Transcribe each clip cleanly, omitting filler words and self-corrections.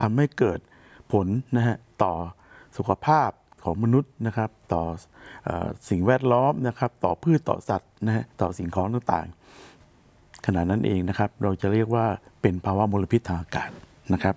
ทำให้เกิดผลนะฮะต่อสุขภาพของมนุษย์นะครับต่อสิ่งแวดล้อมนะครับต่อพืชต่อสัตว์นะฮะต่อสิ่งของต่างๆขณะนั้นเองนะครับเราจะเรียกว่าเป็นภาวะมลพิษทางอากาศนะครับ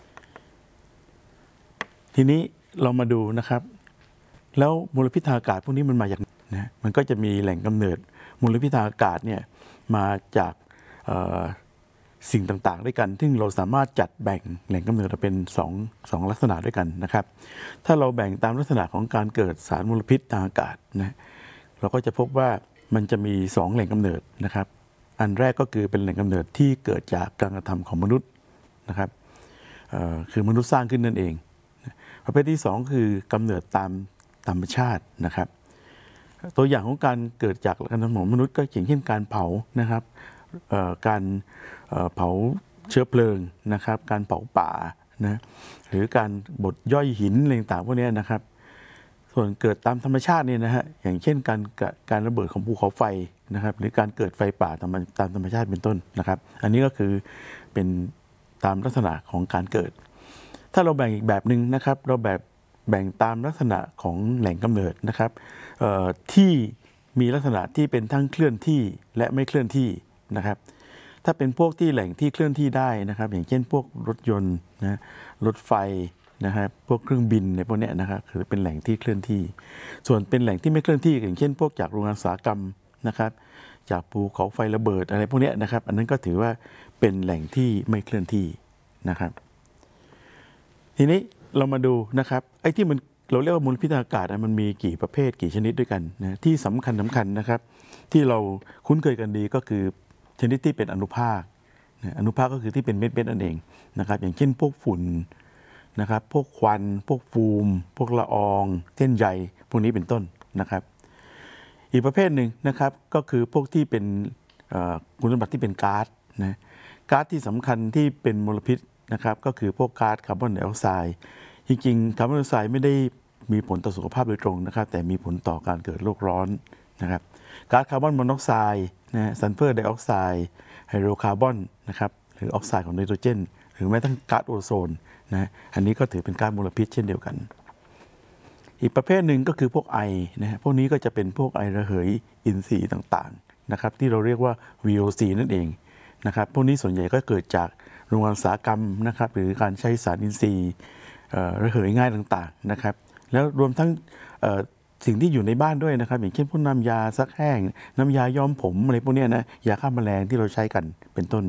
ทีนี้เรามาดูนะครับแล้วมลพิษทางอากาศพวกนี้มันมาจากไหนนะมันก็จะมีแหล่งกำเนิดมลพิษทางอากาศเนี่ยมาจากสิ่งต่างๆด้วยกันซึ่งเราสามารถจัดแบ่งแหล่งกำเนิดเป็นสองลักษณะด้วยกันนะครับถ้าเราแบ่งตามลักษณะของการเกิดสารมลพิษทางอากาศนะเราก็จะพบว่ามันจะมี2แหล่งกำเนิดนะครับอันแรกก็คือเป็นแหล่งกำเนิดที่เกิดจากการกระทำของมนุษย์นะครับคือมนุษย์สร้างขึ้นนั่นเองประเภทที่2คือกำเนิดตามธรรมชาตินะครับตัวอย่างของการเกิดจากการกระทำของมนุษย์ก็อย่างเช่นการเผานะครับการเผาเชื้อเพลิงนะครับการเผาป่านะหรือการบดย่อยหินอะไรต่างๆพวกนี้นะครับส่วนเกิดตามธรรมชาติเนี่ยนะฮะอย่างเช่นการระเบิดของภูเขาไฟนะครับหรือการเกิดไฟป่าตามธรรมชาติเป็นต้นนะครับอันนี้ก็คือเป็นตามลักษณะของการเกิดถ้าเราแบ่งอีกแบบหนึ่งนะครับเราแบ่งตามลักษณะของแหล่งกำเนิดนะครับที่มีลักษณะที่เป็นทั้งเคลื่อนที่และไม่เคลื่อนที่นะครับถ้าเป็นพวกที่แหล่งที่เคลื่อนที่ได้นะครับอย่างเช่นพวกรถยนต์นะรถไฟนะครับพวกเครื่องบินในพวกนี้นะครับคือเป็นแหล่งที่เคลื่อนที่ส่วนเป็นแหล่งที่ไม่เคลื่อนที่อย่างเช่นพวกจากโรงงานอุตสาหกรรมนะครับจากภูเขาไฟระเบิดอะไรพวกนี้นะครับอันนั้นก็ถือว่าเป็นแหล่งที่ไม่เคลื่อนที่นะครับทีนี้เรามาดูนะครับไอ้ที่มันเราเรียกว่ามลพิษทางอากาศมันมีกี่ประเภทกี่ชนิดด้วยกันนะที่สำคัญนะครับที่เราคุ้นเคยกันดีก็คือชนิดที่เป็นอนุภาคอนุภาคก็คือที่เป็นเม็ดนั่นเองนะครับอย่างเช่นพวกฝุ่นนะครับพวกควันพวกฟูมพวกละอองเส้นใยพวกนี้เป็นต้นนะครับอีกประเภทหนึ่งนะครับก็คือพวกที่เป็นคุณสมบัติที่เป็นก๊าซนะก๊าซที่สำคัญที่เป็นมลพิษนะครับก็คือพวกก๊าซคาร์บอนไดออกไซด์จริงๆคาร์บอนไดออกไซด์ไม่ได้มีผลต่อสุขภาพโดยตรงนะครับแต่มีผลต่อการเกิดโลกร้อนนะครับก๊าซคาร์บอนมอนอกไซด์นะซัลเฟอร์ไดออกไซด์ไฮโดรคาร์บอนนะครับหรือออกไซด์ของไนโตรเจนหรือแม้ทั้งก๊าซโอโซนนะอันนี้ก็ถือเป็นก๊าซมลพิษเช่นเดียวกันอีกประเภทหนึ่งก็คือพวกไอนะพวกนี้ก็จะเป็นพวกไอระเหยอินทรีย์ต่างๆนะครับที่เราเรียกว่า VOC นั่นเองนะครับพวกนี้ส่วนใหญ่ก็เกิดจากโรงงานอุตสาหกรรมนะครับหรือการใช้สารอินทรีย์ระเหยง่ายต่างๆนะครับแล้วรวมทั้งสิ่งที่อยู่ในบ้านด้วยนะครับอย่างเช่นพวกน้ำยาซักแห้งน้ำยาย้อมผมอะไรพวกนี้นะยาฆ่าแมลงที่เราใช้กันเป็นต้น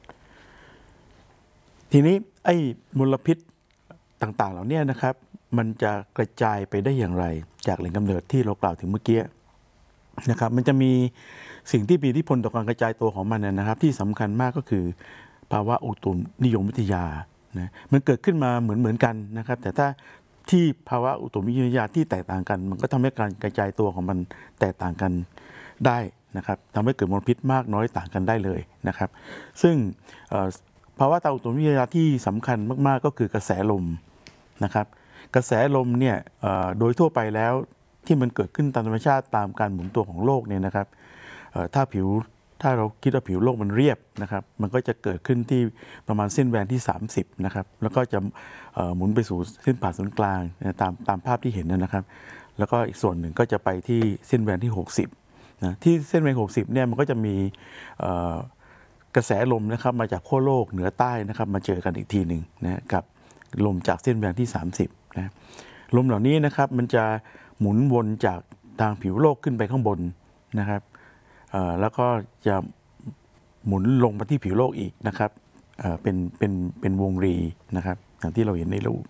ทีนี้ไอ้มลพิษต่างๆเหล่านี้นะครับมันจะกระจายไปได้อย่างไรจากแหล่งกำเนิดที่เรากล่าวถึงเมื่อกี้นะครับมันจะมีสิ่งที่มีอิทธิพลต่อการกระจายตัวของมันนะครับที่สำคัญมากก็คือภาวะอุตุนิยมวิทยานะมันเกิดขึ้นมาเหมือนกันนะครับแต่ถ้าที่ภาวะอุตุนิยมวิทยาที่แตกต่างกันมันก็ทำให้การกระจายตัวของมันแตกต่างกันได้นะครับทำให้เกิดมลพิษมากน้อยต่างกันได้เลยนะครับซึ่งภาวะทางอุตุนิยมวิทยาที่สำคัญมากๆก็คือกระแสลมนะครับกระแสลมเนี่ยโดยทั่วไปแล้วที่มันเกิดขึ้นตามธรรมชาติตามการหมุนตัวของโลกเนี่ยนะครับถ้าเราคิดว่าผิวโลกมันเรียบนะครับมันก็จะเกิดขึ้นที่ประมาณเส้นแวนที่30นะครับแล้วก็จะหมุนไปสู่เส้นผ่าศูนย์กลางตามภาพที่เห็นนะครับแล้วก็อีกส่วนหนึ่งก็จะไปที่เส้นแวนที่60นะที่เส้นแวน60เนี่ยมันก็จะมีกระแสลมนะครับมาจากขั้วโลกเหนือใต้นะครับมาเจอกันอีกทีหนึ่งนะกับลมจากเส้นแวนที่30นะลมเหล่านี้นะครับมันจะหมุนวนจากทางผิวโลกขึ้นไปข้างบนนะครับแล้วก็จะหมุนลงมาที่ผิวโลกอีกนะครับเป็นวงรีนะครับอย่างที่เราเห็นในรูป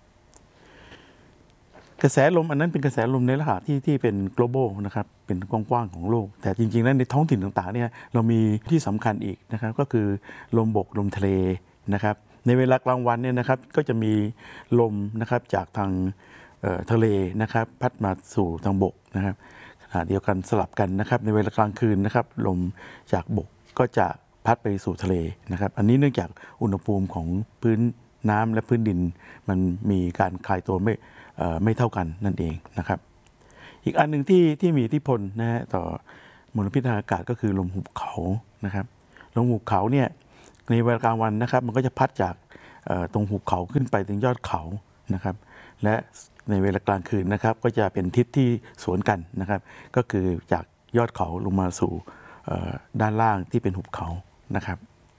กระแสลมอันนั้นเป็นกระแสลมในลักษณะที่เป็น global นะครับเป็นกว้างๆของโลกแต่จริงๆแล้วในท้องถิ่นต่างๆเนี่ยเรามีที่สำคัญอีกนะครับก็คือลมบกลมทะเลนะครับในเวลากลางวันเนี่ยนะครับก็จะมีลมนะครับจากทางทะเลนะครับพัดมาสู่ทางบกนะครับขณะเดียวกันสลับกันนะครับในเวลากลางคืนนะครับลมจากบกก็จะพัดไปสู่ทะเลนะครับอันนี้เนื่องจากอุณหภูมิของพื้นน้ำและพื้นดินมันมีการคลายตัวไม่เท่ากันนั่นเองนะครับอีกอันหนึ่งที่มีอิทธิพลนะฮะต่อมลพิษทางอากาศก็คือลมหุบเขานะครับลมหุบเขาเนี่ยในเวลากลางวันนะครับมันก็จะพัดจากตรงหุบเขาขึ้นไปถึงยอดเขานะครับและในเวลากลางคืนนะครับก็จะเป็นทิศที่สวนกันนะครับก็คือจากยอดเขาลงมาสู่ด้านล่างที่เป็นหุบเขานะครับ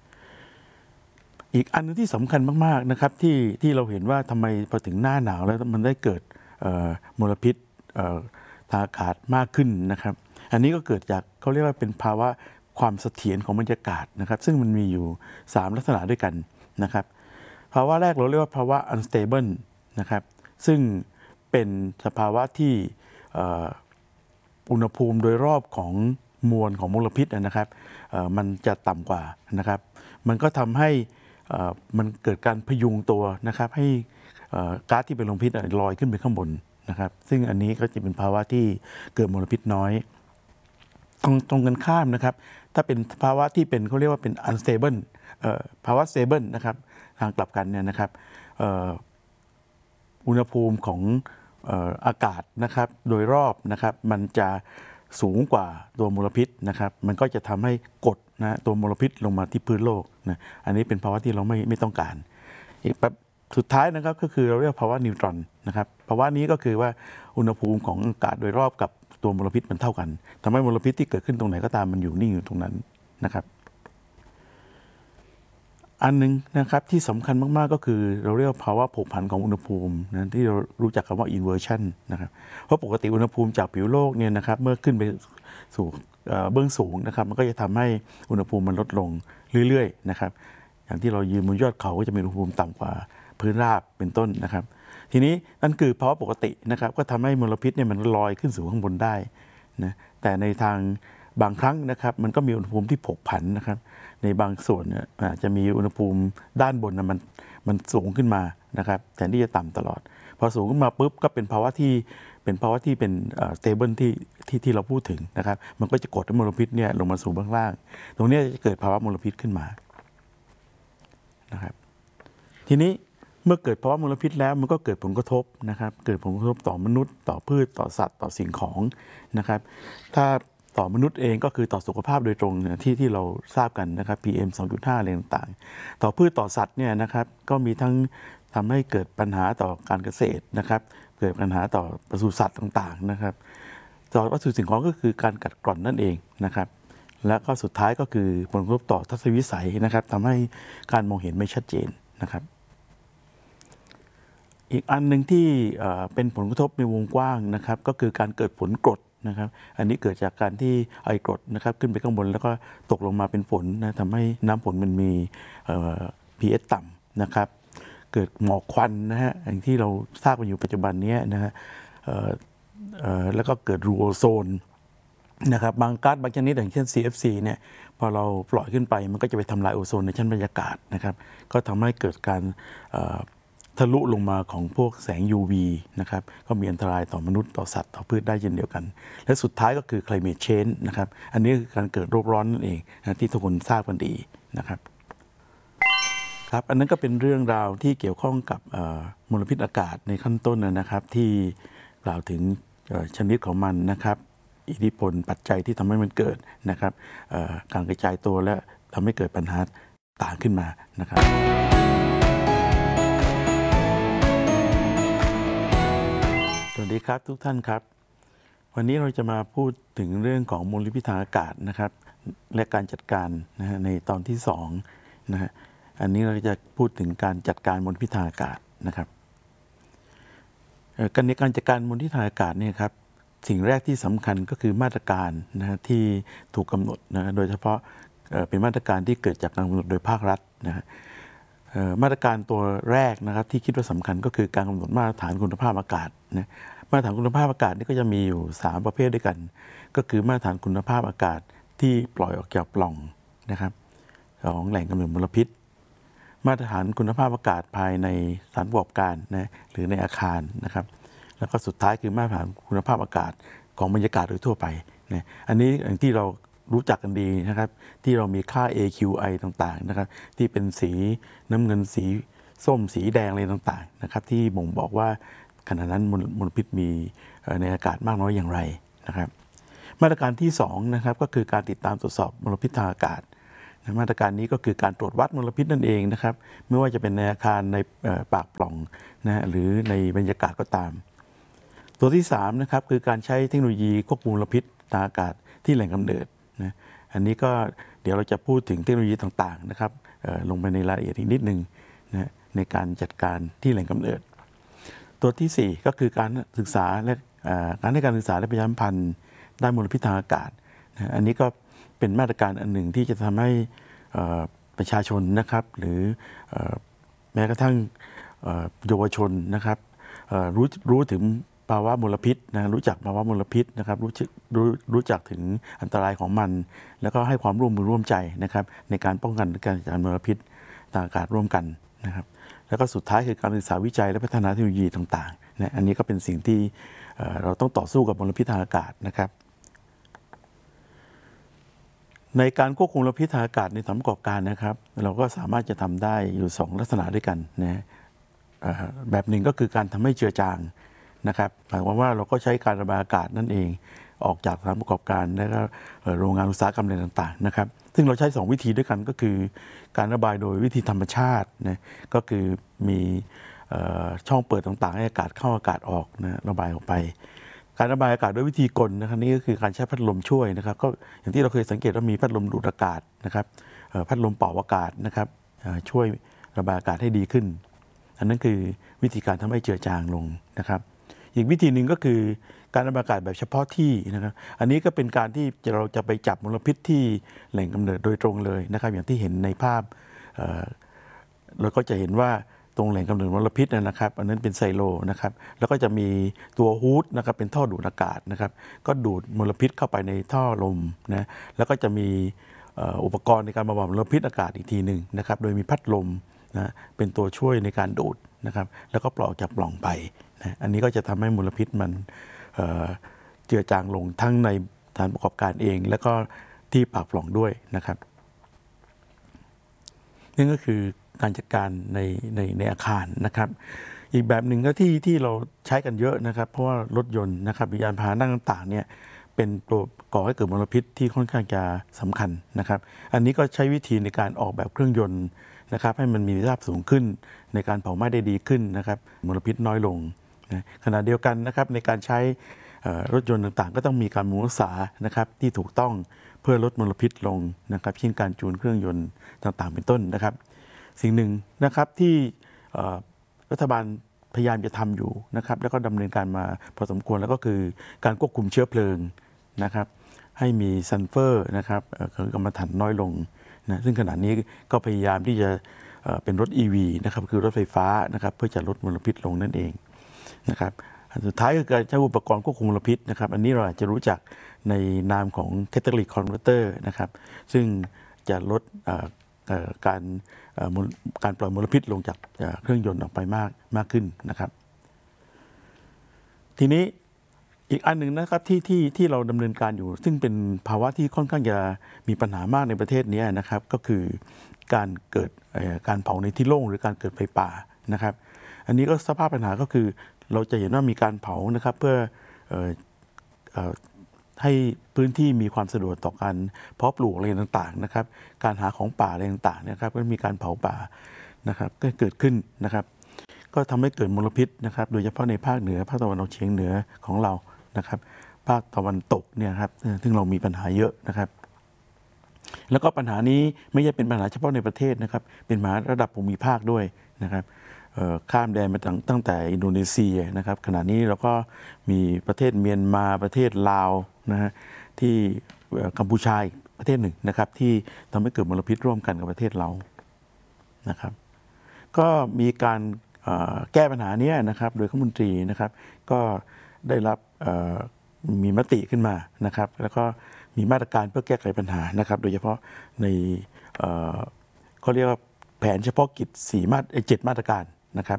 อีกอันนึงที่สำคัญมากๆนะครับที่เราเห็นว่าทำไมพอถึงหน้าหนาวแล้วมันได้เกิดมลพิษทางอากาศมากขึ้นนะครับอันนี้ก็เกิดจากเขาเรียกว่าเป็นภาวะความเสถียรของบรรยากาศนะครับซึ่งมันมีอยู่3ลักษณะด้วยกันนะครับภาวะแรกเราเรียกว่าภาวะ unstable นะครับซึ่งเป็นสภาวะที่อุณหภูมิโดยรอบของมวลของมลพิษนะครับมันจะต่ำกว่านะครับมันก็ทำให้มันเกิดการพยุงตัวนะครับให้ก๊าซที่เป็นมลพิษลอยขึ้นไปข้างบนนะครับซึ่งอันนี้ก็จะเป็นภาวะที่เกิดมลพิษน้อยตรงกันข้ามนะครับถ้าเป็นภาวะที่เป็นเขาเรียกว่าเป็น unstable ภาวะ stable นะครับทางกลับกันเนี่ยนะครับอุณหภูมิของอากาศนะครับโดยรอบนะครับมันจะสูงกว่าตัวมลพิษนะครับมันก็จะทำให้กดนะตัวมลพิษลงมาที่พื้นโลกนะอันนี้เป็นภาวะที่เราไม่ต้องการอีกแบบสุดท้ายนะครับก็คือเราเรียกภาวะนิวตรอนนะครับภาวะนี้ก็คือว่าอุณหภูมิของอากาศโดยรอบกับตัวมลพิษมันเท่ากันทำให้มลพิษที่เกิดขึ้นตรงไหนก็ตามมันอยู่นิ่งอยู่ตรงนั้นนะครับอันนึงนะครับที่สำคัญมากๆก็คือเราเรียกภาวะผกผันของอุณหภูมินะที่เรารู้จักคำว่า inversion นะครับเพราะปกติอุณหภูมิจากผิวโลกเนี่ยนะครับเมื่อขึ้นไปสู่เบื้องสูงนะครับมันก็จะทำให้อุณหภูมิมันลดลงเรื่อยๆนะครับอย่างที่เรายืนบนยอดเขาก็จะมีอุณหภูมิต่ำกว่าพื้นราบเป็นต้นนะครับทีนี้นั่นคือภาวะปกตินะครับก็ทำให้มลพิษเนี่ยมันลอยขึ้นสู่ข้างบนได้นะแต่ในทางบางครั้งนะครับมันก็มีอุณหภูมิที่ผกผันนะครับในบางส่วนเนี่ยอาจจะมีอุณหภูมิด้านบนมันสูงขึ้นมานะครับแทนที่จะต่ำตลอดพอสูงขึ้นมาปุ๊บก็เป็นภาวะที่เป็นstable ที่เราพูดถึงนะครับมันก็จะกดให้มลพิษเนี่ยลงมาสู่เบื้องล่างตรงนี้จะเกิดภาวะมลพิษขึ้นมานะครับทีนี้เมื่อเกิดภาวะมลพิษแล้วมันก็เกิดผลกระทบนะครับเกิดผลกระทบต่อมนุษย์ต่อพืชต่อสัตว์ต่อสิ่งของนะครับถ้าต่อมนุษย์เองก็คือต่อสุขภาพโดยตรงเนี่ยที่เราทราบกันนะครับ PM 2.5 อะไรต่างๆต่อพืชต่อสัตว์เนี่ยนะครับก็มีทั้งทำให้เกิดปัญหาต่อการเกษตรนะครับเกิดปัญหาต่อปศุสัตว์ต่างๆนะครับต่อวัตถุสิ่งของก็คือการกัดกร่อนนั่นเองนะครับและก็สุดท้ายก็คือผลกระทบต่อทัศนวิสัยนะครับทำให้การมองเห็นไม่ชัดเจนนะครับอีกอันหนึ่งที่เป็นผลกระทบในวงกว้างนะครับก็คือการเกิดฝนกรดนะครับอันนี้เกิดจากการที่ไอกรดนะครับขึ้นไปข้างบนแล้วก็ตกลงมาเป็นฝนนะทำให้น้ำฝนมันมีpH ต่ำนะครับเกิดหมอกควันนะฮะอย่างที่เราทราบกันอยู่ปัจจุบันนี้นะฮะแล้วก็เกิดรูโอโซนนะครับบางก๊าซบางชนิดอย่างเช่น CFC เนี่ยพอเราปล่อยขึ้นไปมันก็จะไปทำลายโอโซนในชั้นบรรยากาศนะครับก็ทำให้เกิดการทะลุลงมาของพวกแสง UV นะครับก็มีอันตรายต่อมนุษย์ต่อสัตว์ต่อพืชได้เช่นเดียวกันและสุดท้ายก็คือ climate change นะครับอันนี้คือการเกิดโลกร้อนนั่นเองนะที่ทุกคนทราบกันดีนะครับครับอันนั้นก็เป็นเรื่องราวที่เกี่ยวข้องกับมลพิษอากาศในขั้นต้นนะครับที่กล่าวถึงชนิดของมันนะครับอิทธิพลปัจจัยที่ทำให้มันเกิดนะครับการกระจายตัวและทำให้เกิดปัญหาต่างขึ้นมานะครับสวัสดีครับทุกท่านครับวันนี้เราจะมาพูดถึงเรื่องของมลพิษทางอากาศนะครับและการจัดการนะฮะในตอนที่2นะฮะอันนี้เราจะพูดถึงการจัดการมลพิษทางอากาศนะครับการในการจัดการมลพิษทางอากาศเนี่ยครับสิ่งแรกที่สำคัญก็คือมาตรการนะฮะที่ถูกกำหนดนะโดยเฉพาะเป็นมาตรการที่เกิดจากการกำหนดโดยภาครัฐนะฮะมาตรการตัวแรกนะครับที่คิดว่าสำคัญก็คือการกำหนดมาตรฐานคุณภาพอากาศนะมาตรฐานคุณภาพอากาศนี่ก็จะมีอยู่3ประเภทด้วยกันก็คือมาตรฐานคุณภาพอากาศที่ปล่อยออกจากปล่องนะครับของแหล่งกำเนิดมลพิษมาตรฐานคุณภาพอากาศภายในสถานประกอบการนะหรือในอาคารนะครับแล้วก็สุดท้ายคือมาตรฐานคุณภาพอากาศของบรรยากาศโดยทั่วไปนะอันนี้อย่างที่เรารู้จักกันดีนะครับที่เรามีค่า AQI ต่างๆนะครับที่เป็นสีน้ำเงินสีส้มสีแดงอะไรต่างๆนะครับที่บ่งบอกว่าขณะนั้นมลพิษมีในอากาศมากน้อยอย่างไรนะครับมาตรการที่2นะครับก็คือการติดตามตรวจสอบมลพิษทางอากาศมาตรการนี้ก็คือการตรวจวัดมลพิษนั่นเองนะครับไม่ว่าจะเป็นในอาคารในปากปล่องนะหรือในบรรยากาศก็ตามตัวที่3นะครับคือการใช้เทคโนโลยีควบคุมมลพิษทางอากาศที่แหล่งกำเนิดนะอันนี้ก็เดี๋ยวเราจะพูดถึงเทคโนโลยีต่างๆนะครับลงไปในรายละเอียดอีกนิดนึงนะในการจัดการที่แหล่งกำเนิดตัวที่4ก็คือการศึกษาและการให้การศึกษาและประชาสัมพันธ์ด้านมลพิษทางอากาศนะอันนี้ก็เป็นมาตรการอันหนึ่งที่จะทำให้ประชาชนนะครับหรือแม้กระทั่งเยาวชนนะครับรู้ถึงภาวะมลพิษนะรู้จักภาวะมลพิษนะครับรู้จักถึงอันตรายของมันแล้วก็ให้ความร่วมมือร่วมใจนะครับในการป้องกันการจัดการมลพิษทางอากาศร่วมกันนะครับแล้วก็สุดท้ายคือการศึกษาวิจัยและพัฒนาเทคโนโลยีต่างๆนะอันนี้ก็เป็นสิ่งที่เราต้องต่อสู้กับมลพิษทางอากาศนะครับในการควบคุมมลพิษทางอากาศในสถานประกอบการนะครับเราก็สามารถจะทำได้อยู่2ลักษณะด้วยกันนะแบบหนึ่งก็คือการทำให้เจือจางนะครับหมายความว่าเราก็ใช้การระบายอากาศนั่นเองออกจากสถานประกอบการและก็โรงงานอุตสาหกรรมอะไรต่างๆนะครับซึ่งเราใช้2วิธีด้วยกันก็คือการระบายโดยวิธีธรรมชาตินะก็คือมีช่องเปิดต่างๆให้อากาศเข้าอากาศออกนะระบายออกไปการระบายอากาศด้วยวิธีกลนะครับนี่ก็คือการใช้พัดลมช่วยนะครับก็อย่างที่เราเคยสังเกตว่ามีพัดลมดูดอากาศนะครับพัดลมเป่าอากาศนะครับช่วยระบายอากาศให้ดีขึ้นอันนั้นคือวิธีการทำให้เจือจางลงนะครับอีกวิธีหนึ่งก็คือการระบายอากาศแบบเฉพาะที่นะครับอันนี้ก็เป็นการที่เราจะไปจับมลพิษที่แหล่งกำเนิดโดยตรงเลยนะครับอย่างที่เห็นในภาพเราก็จะเห็นว่าตรงแหล่งกำเนิดมลพิษนะครับอันนั้นเป็นไซโลนะครับแล้วก็จะมีตัวฮูดนะครับเป็นท่อดูดอากาศนะครับก็ดูดมลพิษเข้าไปในท่อลมนะแล้วก็จะมีอุปกรณ์ในการบำบัดมลพิษอากาศอีกทีหนึ่งนะครับโดยมีพัดลมนะเป็นตัวช่วยในการดูดนะครับแล้วก็ปล่อยออกจากปล่องไปนะอันนี้ก็จะทำให้มลพิษมันเจือจางลงทั้งในสถานประกอบการเองแล้วก็ที่ปากปล่องด้วยนะครับนี่ก็คือการจัดการในอาคารนะครับอีกแบบหนึ่งก็ที่เราใช้กันเยอะนะครับเพราะว่ารถยนต์นะครับยานพาหนะต่างๆเนี่ยเป็นตัวก่อให้เกิดมลพิษที่ค่อนข้างจะสำคัญนะครับอันนี้ก็ใช้วิธีในการออกแบบเครื่องยนต์นะครับให้มันมีประสิทธิภาพสูงขึ้นในการเผาไหม้ได้ดีขึ้นนะครับมลพิษน้อยลงนะขณะเดียวกันนะครับในการใช้รถยนต์ต่างๆก็ต้องมีการบำรุงรักษานะครับที่ถูกต้องเพื่อลดมลพิษลงนะครับเช่นการจูนเครื่องยนต์ต่างๆเป็นต้นนะครับสิ่งหนึ่งนะครับที่รัฐบาลพยายามจะทำอยู่นะครับแล้วก็ดำเนินการมาพอสมควรแล้วก็คือการควบคุมเชื้อเพลิงนะครับให้มีซัลเฟอร์นะครับคือกำมะถันน้อยลงนะซึ่งขณะนี้ก็พยายามที่จะเป็นรถ EV นะครับคือรถไฟฟ้านะครับเพื่อจะลดมลพิษลงนั่นเองนะครับสุดท้ายคือการใช้อุปกรณ์ควบคุมมลพิษนะครับอันนี้เราอาจจะรู้จักในนามของ Catalytic Converter นะครับซึ่งจะลดการปล่อยมลพิษลงจากเครื่องยนต์ออกไปมากขึ้นนะครับทีนี้อีกอันหนึ่งนะครับที่เราดำเนินการอยู่ซึ่งเป็นภาวะที่ค่อนข้างจะมีปัญหามากในประเทศนี้นะครับก็คือการเกิดการเผาในที่โล่งหรือการเกิดไฟป่านะครับอันนี้ก็สภาพปัญหาก็คือเราจะเห็นว่ามีการเผานะครับเพื่อให้พื้นที่มีความสะดวกต่อการเพาะปลูกอะไรต่างๆนะครับการหาของป่าอะไรต่างๆนะครับก็มีการเผาป่านะครับก็เกิดขึ้นนะครับก็ทำให้เกิดมลพิษนะครับโดยเฉพาะในภาคเหนือภาคตะวันออกเฉียงเหนือของเรานะครับภาคตะวันตกเนี่ยครับซึ่งเรามีปัญหาเยอะนะครับแล้วก็ปัญหานี้ไม่ใช่เป็นปัญหาเฉพาะในประเทศนะครับเป็นปัญหาระดับภูมิภาคด้วยนะครับข้ามแดนมาตั้งแต่อินโดนีเซียนะครับขณะนี้เราก็มีประเทศเมียนมาประเทศลาวนะฮะที่กัมพูชาอีกประเทศหนึ่งนะครับที่ทำให้เกิดมลพิษร่วมกันกับประเทศเรานะครับก็มีการแก้ปัญหานี้นะครับโดยคณะรัฐมนตรีนะครับก็ได้รับมีมติขึ้นมานะครับแล้วก็มีมาตรการเพื่อแก้ไขปัญหานะครับโดยเฉพาะในเขาเรียกว่าแผนเฉพาะกิจ7 มาตรการนะครับ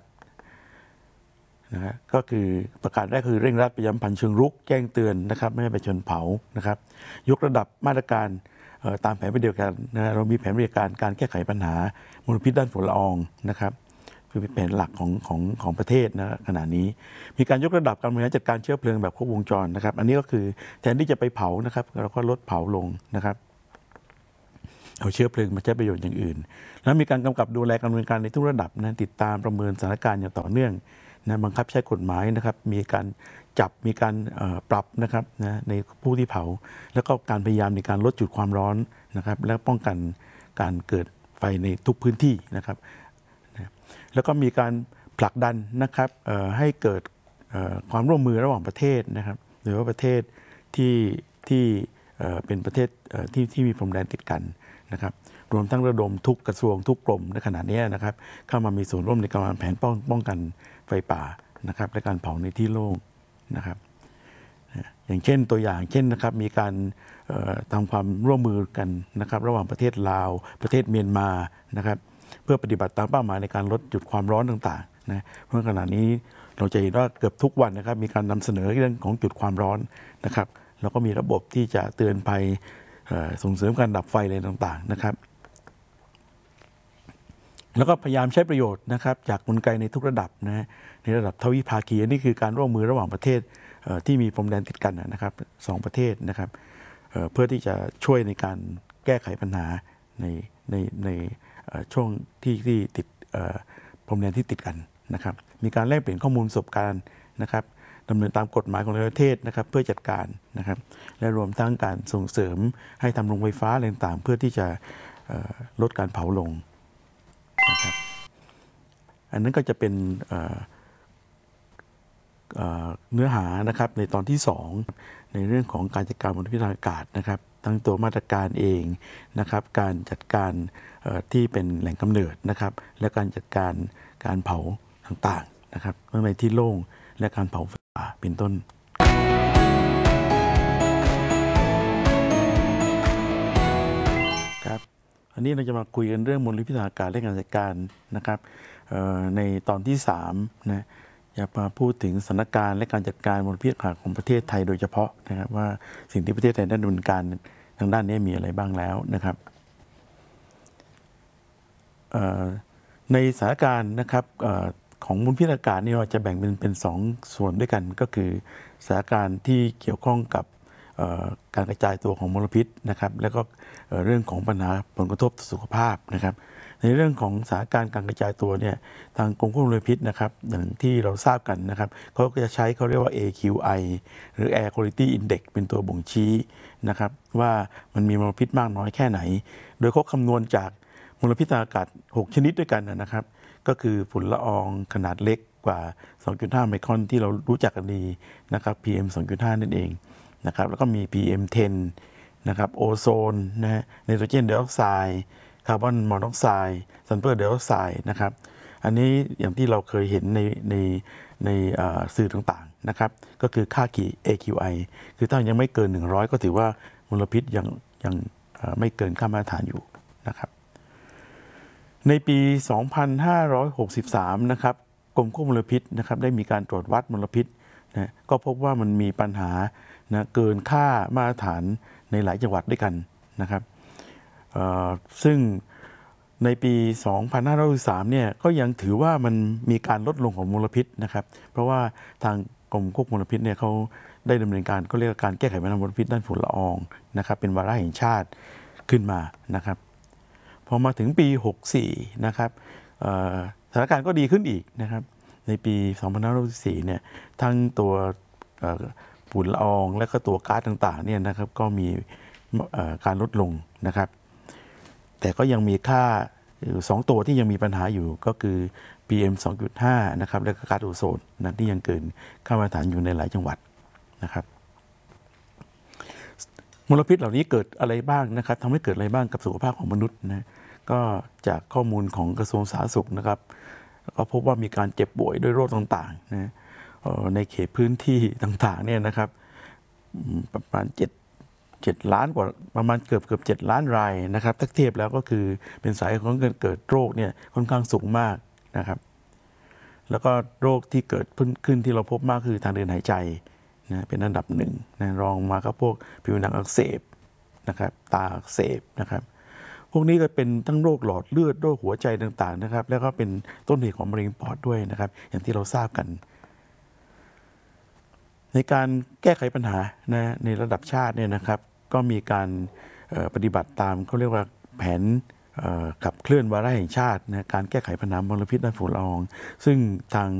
ก็คือประการแรกคือเร่งรัดประชาสัมพันธ์เชิงรุกแจ้งเตือนนะครับไม่ให้ไปชนเผานะครับยกระดับมาตรการตามแผนปฏิบัติการนะเรามีแผนปฏิบัติการการแก้ไขปัญหามลพิษด้านฝุ่นละอองนะครับคือเป็นแผนหลักของประเทศนะขณะนี้มีการยกระดับการบริหารจัดการเชื้อเพลิงแบบครบวงจรนะครับอันนี้ก็คือแทนที่จะไปเผานะครับเราก็ลดเผาลงนะครับเอาเชื้อเพลิงมาใช้ประโยชน์อย่างอื่นแล้วมีการกำกับดูแลการดำเนินการในทุกระดับนะติดตามประเมินสถานการณ์อย่างต่อเนื่องนะบังคับใช้กฎหมายนะครับมีการจับมีการปรับนะครับนะในผู้ที่เผาแล้วก็การพยายามในการลดจุดความร้อนนะครับและป้องกันการเกิดไฟในทุกพื้นที่นะครับนะแล้วก็มีการผลักดันนะครับให้เกิดความร่วมมือระหว่างประเทศนะครับโดยเฉพาะประเทศที่เป็นประเทศที่มีพรมแดนติดกันนะครับรวมทั้งระดมทุกกระทรวงทุกกรมในขณะนี้นะครับเข้ามามีส่วนร่วมในการวางแผนป้องกันไฟป่านะครับและการเผาในที่โล่งนะครับอย่างเช่นตัวอย่างเช่นนะครับมีการทำความร่วมมือกันนะครับระหว่างประเทศลาวประเทศเมียนมานะครับเพื่อปฏิบัติตามเป้าหมายในการลดจุดความร้อนต่างๆนะเพราะขณะนี้เราจะเห็นว่าเกือบทุกวันนะครับมีการนำเสนอเรื่องของจุดความร้อนนะครับแล้วก็มีระบบที่จะเตือนภัยส่งเสริมการดับไฟอะไรต่างๆนะครับแล้วก็พยายามใช้ประโยชน์นะครับจากกลไกในทุกระดับนะในระดับทวิภาคีนี่คือการร่วมมือระหว่างประเทศที่มีพรมแดนติดกันนะครับ2ประเทศนะครับเพื่อที่จะช่วยในการแก้ไขปัญหาในช่วงที่ติดพรมแดนที่ติดกันนะครับมีการแลกเปลี่ยนข้อมูลประสบการณ์นะครับดำเนินตามกฎหมายของประเทศนะครับเพื่อจัดการนะครับและรวมทั้งการส่งเสริมให้ทำโรงไฟฟ้าอะไรต่างๆเพื่อที่จะลดการเผาลงนะครับอันนั้นก็จะเป็นเนื้อหานะครับในตอนที่2ในเรื่องของการจัดการมลพิษทางอากาศนะครับทั้งตัวมาตรการเองนะครับการจัดการที่เป็นแหล่งกำเนิดนะครับและการจัดการการเผาต่างๆนะครับทั้งในที่โล่งและการเผาไฟป่าเป็นต้นครับอันนี้เราจะมาคุยกันเรื่องมลพิษทางอากาศและการจัดการนะครับในตอนที่3นะจะมาพูดถึงสถานการณ์และการจัดการมลพิษอากาศของประเทศไทยโดยเฉพาะนะครับว่าสิ่งที่ประเทศไทยได้ดำเนินการทางด้านนี้มีอะไรบ้างแล้วนะครับในสถานการณ์นะครับของมลพิษอากาศนี่เราจะแบ่งเป็น2ส่วนด้วยกันก็คือสถานการณ์ที่เกี่ยวข้องกับการกระจายตัวของมลพิษนะครับแล้วก็เรื่องของปัญหาผลกระทบต่อสุขภาพนะครับในเรื่องของสถานการณ์การกระจายตัวเนี่ยทางกรมควบคุมมลพิษนะครับอย่างที่เราทราบกันนะครับเขาก็จะใช้เขาเรียกว่า AQI หรือ Air Quality Index เป็นตัวบ่งชี้นะครับว่ามันมีมลพิษมากน้อยแค่ไหนโดยเขาคำนวณจากมลพิษทางอากาศ6ชนิดด้วยกันนะครับก็คือฝุ่นละอองขนาดเล็กกว่า 2.5 ไมครอนที่เรารู้จักกันดีนะครับ PM 2.5 นั่นเองนะครับแล้วก็มี PM10 นะครับโอโซนนะฮะไนโตรเจนไดออกไซด์คาร์บอนมอนอกไซด์ซัลเฟอร์ไดออกไซด์นะครับอันนี้อย่างที่เราเคยเห็นในสื่อต่างๆนะครับก็คือค่า AQI คือถ้ายังไม่เกิน100ก็ถือว่ามลพิษยังไม่เกินค่ามาตรฐานอยู่นะครับในปี 2563 นะครับกรมควบคุมมลพิษนะครับได้มีการตรวจวัดมลพิษนะก็พบว่ามันมีปัญหานะเกินค่ามาตรฐานในหลายจังหวัดด้วยกันนะครับซึ่งในปี 2563 เนี่ยก็ยังถือว่ามันมีการลดลงของมลพิษนะครับเพราะว่าทางกรมควบคุมมลพิษเนี่ยเขาได้ดำเนินการก็เรียกการแก้ไขปัญหามลพิษด้านฝุ่นละอองนะครับเป็นวาระแห่งชาติขึ้นมานะครับพอมาถึงปี 64 นะครับสถานการณ์ก็ดีขึ้นอีกนะครับในปี 2564 เนี่ยทั้งตัวฝุ่นละอองและก็ตัวก๊าซต่างๆเนี่ยนะครับก็มีการลดลงนะครับแต่ก็ยังมีค่า2ตัวที่ยังมีปัญหาอยู่ก็คือ PM 2.5 นะครับและก็ก๊าซโอโซนนะที่ยังเกินค่ามาตรฐานอยู่ในหลายจังหวัดนะครับมลพิษเหล่านี้เกิดอะไรบ้างนะครับทำให้เกิดอะไรบ้างกับสุขภาพของมนุษย์นะก็จากข้อมูลของกระทรวงสาธารณสุขนะครับก็พบว่ามีการเจ็บป่วยด้วยโรคต่างๆนะในเขตพื้นที่ต่างๆเนี่ยนะครับประมาณ7 ล้านกว่าประมาณเกือบ7 ล้านรายนะครับถ้าเทียบแล้วก็คือเป็นสาเหตุของการเกิดโรคเนี่ยค่อนข้างสูงมากนะครับแล้วก็โรคที่เกิดขึ้นที่เราพบมากคือทางเดินหายใจนะเป็นอันดับ1นะรองมาก็พวกผิวหนังอักเสบนะครับตาอักเสบนะครับพวกนี้ก็เป็นทั้งโรคหลอดเลือดโรคหัวใจต่างๆนะครับแล้วก็เป็นต้นเหตุของมะเร็งปอดด้วยนะครับอย่างที่เราทราบกันในการแก้ไขปัญหานะในระดับชาติเนี่ยนะครับก็มีการปฏิบัติตามเขาเรียกว่าแผนขับเคลื่อนวาระแห่งชาตินะการแก้ไขปัญหามลพิษด้านฝุ่นละอองซึ่งทาง